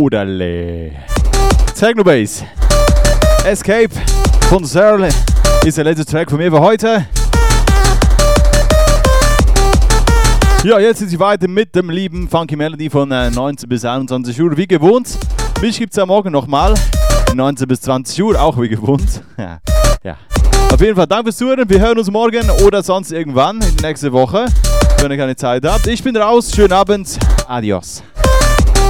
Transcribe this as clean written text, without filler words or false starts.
Odale. Technobase. Escape von Searle ist der letzte Track von mir für heute. Ja, jetzt sind Sie weiter mit dem lieben Funky Melody von 19 bis 21 Uhr, wie gewohnt. Mich gibt es ja morgen nochmal, 19 bis 20 Uhr, auch wie gewohnt. Ja. Auf jeden Fall, danke fürs Zuhören. Wir hören uns morgen oder sonst irgendwann in der nächsten Woche, wenn ihr keine Zeit habt. Ich bin raus, schönen Abend, adios.